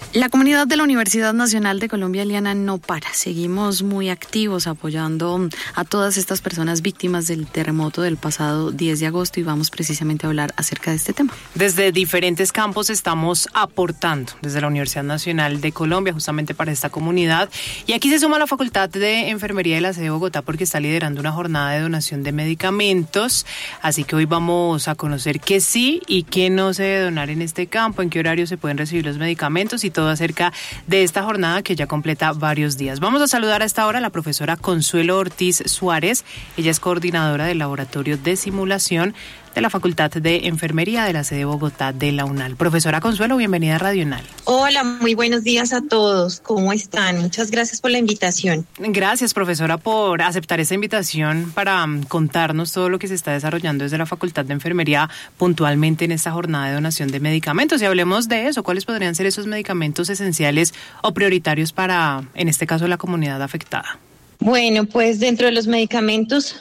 La comunidad de la Universidad Nacional de Colombia, Eliana, no para. Seguimos muy activos apoyando a todas estas personas víctimas del terremoto del pasado 10 de agosto y vamos precisamente a hablar acerca de este tema. Desde diferentes campos estamos aportando desde la Universidad Nacional de Colombia justamente para esta comunidad. Y aquí se suma la Facultad de Enfermería de la sede de Bogotá porque está liderando una jornada de donación de medicamentos. Así que hoy vamos a conocer qué sí y qué no se debe donar en este campo, en qué horario se pueden recibir los medicamentos y todo acerca de esta jornada que ya completa varios días. Vamos a saludar a esta hora a la profesora Consuelo Ortiz Suárez. Ella es coordinadora del Laboratorio de Simulación de la Facultad de Enfermería de la sede de Bogotá de la UNAL. Profesora Consuelo, bienvenida a Radio UNAL. Hola, muy buenos días a todos. ¿Cómo están? Muchas gracias por la invitación. Gracias, profesora, por aceptar esta invitación para contarnos todo lo que se está desarrollando desde la Facultad de Enfermería puntualmente en esta jornada de donación de medicamentos. Y hablemos de eso, ¿cuáles podrían ser esos medicamentos esenciales o prioritarios para, en este caso, la comunidad afectada? Bueno, pues dentro de los medicamentos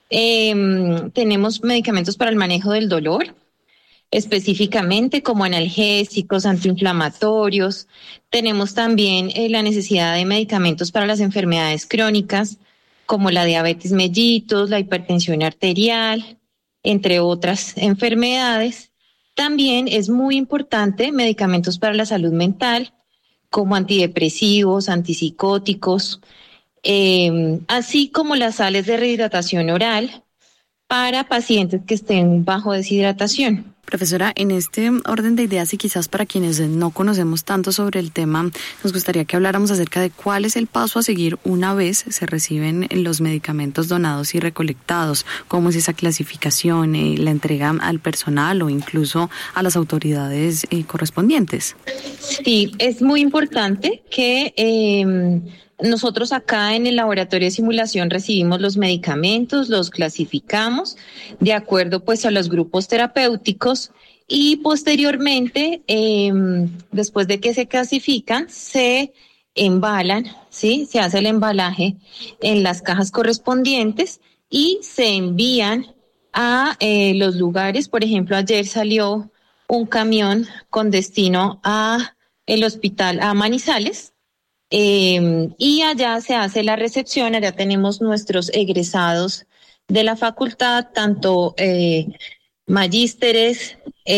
tenemos medicamentos para el manejo del dolor, específicamente como analgésicos, antiinflamatorios. Tenemos también la necesidad de medicamentos para las enfermedades crónicas, como la diabetes mellitus, la hipertensión arterial, entre otras enfermedades. También es muy importante medicamentos para la salud mental, como antidepresivos, antipsicóticos, así como las sales de rehidratación oral para pacientes que estén bajo deshidratación. Profesora, en este orden de ideas y quizás para quienes no conocemos tanto sobre el tema, nos gustaría que habláramos acerca de cuál es el paso a seguir una vez se reciben los medicamentos donados y recolectados, cómo es esa clasificación, la entrega al personal o incluso a las autoridades correspondientes. Sí, es muy importante que nosotros acá en el laboratorio de simulación recibimos los medicamentos, los clasificamos de acuerdo pues a los grupos terapéuticos y posteriormente, después de que se clasifican, se embalan, ¿sí? Se hace el embalaje en las cajas correspondientes y se envían a los lugares. Por ejemplo, ayer salió un camión con destino a el hospital, a Manizales, y allá se hace la recepción. Allá tenemos nuestros egresados de la facultad, tanto magísteres,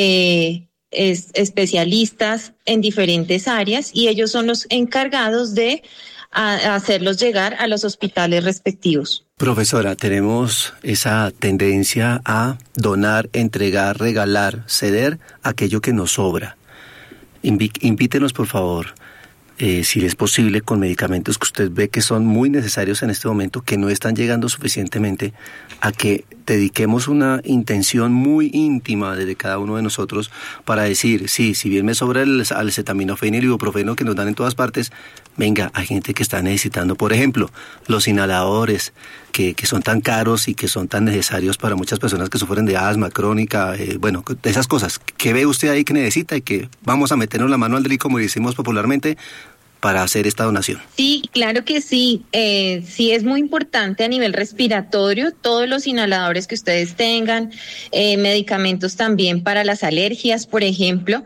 especialistas en diferentes áreas, y ellos son los encargados de hacerlos llegar a los hospitales respectivos. Profesora, tenemos esa tendencia a donar, entregar, regalar, ceder aquello que nos sobra. Invítenos, por favor, si es posible, con medicamentos que usted ve que son muy necesarios en este momento, que no están llegando suficientemente, a que dediquemos una intención muy íntima desde cada uno de nosotros para decir, sí, si bien me sobra el acetaminofén y el ibuprofeno que nos dan en todas partes, venga, hay gente que está necesitando, por ejemplo, los inhaladores que son tan caros y que son tan necesarios para muchas personas que sufren de asma crónica, bueno, de esas cosas. ¿Qué ve usted ahí que necesita y que vamos a meternos la mano al drill, como decimos popularmente, para hacer esta donación? Sí, claro que sí. Sí es muy importante a nivel respiratorio, todos los inhaladores que ustedes tengan, medicamentos también para las alergias, por ejemplo.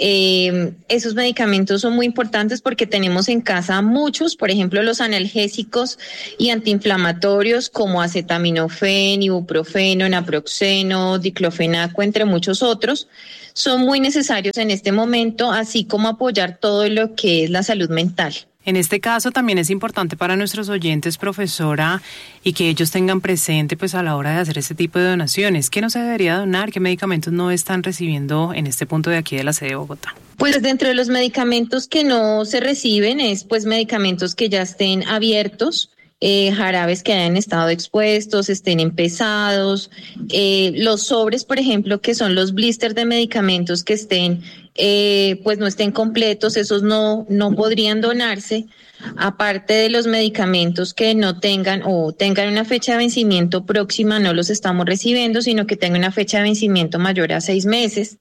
Esos medicamentos son muy importantes porque tenemos en casa muchos, por ejemplo, los analgésicos y antiinflamatorios como acetaminofén, ibuprofeno, naproxeno, diclofenaco, entre muchos otros. Son muy necesarios en este momento, así como apoyar todo lo que es la salud mental. En este caso también es importante para nuestros oyentes, profesora, y que ellos tengan presente pues a la hora de hacer este tipo de donaciones. ¿Qué no se debería donar? ¿Qué medicamentos no están recibiendo en este punto de aquí de la sede de Bogotá? Pues dentro de los medicamentos que no se reciben es pues medicamentos que ya estén abiertos, jarabes que hayan estado expuestos, estén empezados, los sobres, por ejemplo, que son los blisters de medicamentos que estén, pues no estén completos, esos no podrían donarse. Aparte de los medicamentos que no tengan o tengan una fecha de vencimiento próxima, no los estamos recibiendo, sino que tengan una fecha de vencimiento mayor a 6 meses.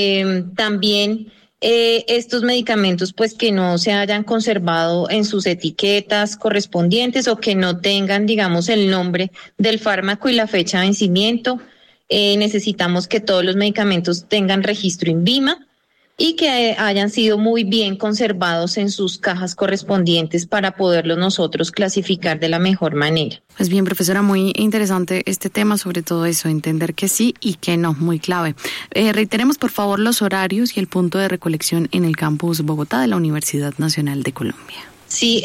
También estos medicamentos pues que no se hayan conservado en sus etiquetas correspondientes o que no tengan, digamos, el nombre del fármaco y la fecha de vencimiento. Necesitamos que todos los medicamentos tengan registro INVIMA. y que hayan sido muy bien conservados en sus cajas correspondientes para poderlos nosotros clasificar de la mejor manera. Pues bien, profesora, muy interesante este tema, sobre todo eso, entender que sí y que no, muy clave. Reiteremos por favor los horarios y el punto de recolección en el campus Bogotá de la Universidad Nacional de Colombia. Sí,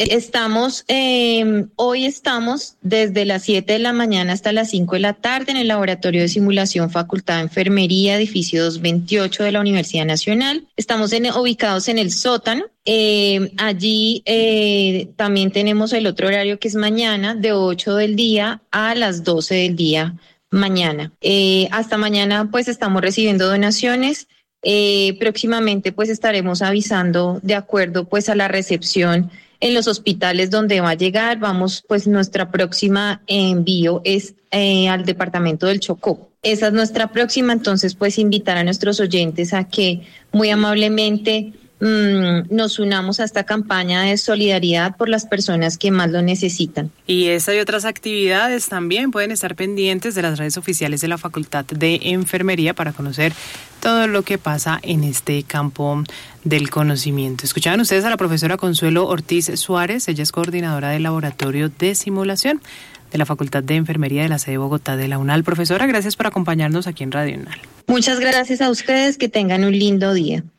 hoy estamos desde las 7 de la mañana hasta las 5 de la tarde en el Laboratorio de Simulación Facultad de Enfermería, edificio 228 de la Universidad Nacional. Estamos ubicados en el sótano. Allí también tenemos el otro horario que es mañana, de 8 del día a las 12 del día mañana. Hasta mañana pues estamos recibiendo donaciones. Próximamente pues estaremos avisando de acuerdo pues a la recepción en los hospitales donde va a llegar. Pues nuestra próxima envío es al departamento del Chocó. Esa es nuestra próxima, entonces pues invitar a nuestros oyentes a que muy amablemente nos unamos a esta campaña de solidaridad por las personas que más lo necesitan. Y esta y otras actividades también pueden estar pendientes de las redes oficiales de la Facultad de Enfermería para conocer todo lo que pasa en este campo del conocimiento. Escuchaban ustedes a la profesora Consuelo Ortiz Suárez, ella es coordinadora del Laboratorio de Simulación de la Facultad de Enfermería de la sede de Bogotá de la UNAL. Profesora, gracias por acompañarnos aquí en Radio UNAL. Muchas gracias a ustedes, que tengan un lindo día.